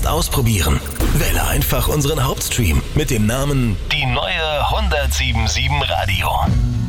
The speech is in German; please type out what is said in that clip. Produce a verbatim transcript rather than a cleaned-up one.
Podcast ausprobieren? Wähle einfach unseren Hauptstream mit dem Namen Die neue hundertsieben Komma sieben Radio.